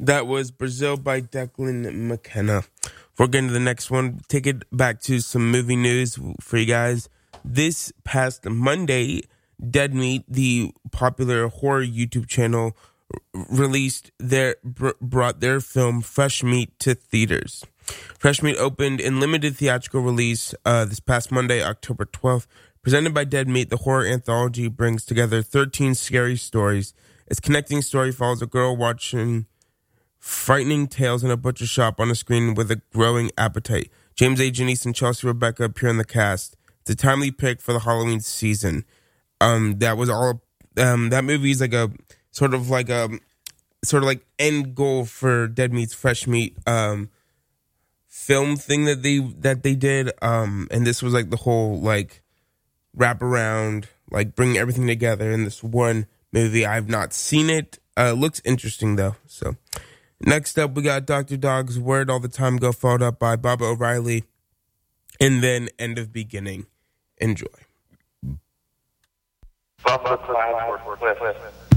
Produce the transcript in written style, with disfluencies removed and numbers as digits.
That was Brazil by Declan McKenna. Before getting to the next one, take it back to some movie news for you guys. This past Monday, Dead Meat, the popular horror YouTube channel, brought their film Fresh Meat to theaters. Fresh Meat opened in limited theatrical release this past Monday, October 12th. Presented by Dead Meat, the horror anthology brings together 13 scary stories. Its connecting story follows a girl watching frightening tales in a butcher shop on a screen with a growing appetite. James A. Janice and Chelsea Rebecca appear in the cast. It's a timely pick for the Halloween season. That was all. That movie is like a sort of like end goal for Dead Meat's Fresh Meat film thing that they did. And this was like the whole like wrap around, like bring everything together in this one movie. I've not seen it. Looks interesting though. So next up, we got Dr. Dog's Word All the Time Go, followed up by Baba O'Reilly, and then End of Beginning. Enjoy. From the cloud for Cliff.